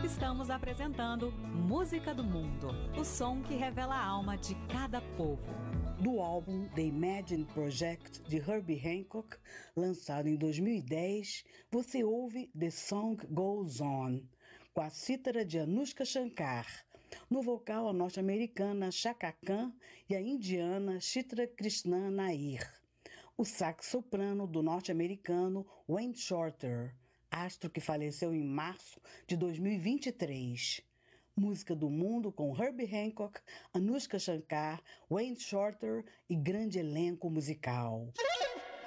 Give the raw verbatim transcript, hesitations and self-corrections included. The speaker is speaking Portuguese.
Estamos apresentando Música do Mundo, o som que revela a alma de cada povo. Do álbum The Imagine Project, de Herbie Hancock, lançado em dois mil e dez, você ouve The Song Goes On, com a cítara de Anushka Shankar, no vocal a norte-americana Chaka Khan e a indiana Chitra Krishnan Nair, o sax-soprano do norte-americano Wayne Shorter, astro que faleceu em março de dois mil e vinte e três. Música do Mundo com Herbie Hancock, Anushka Shankar, Wayne Shorter e grande elenco musical.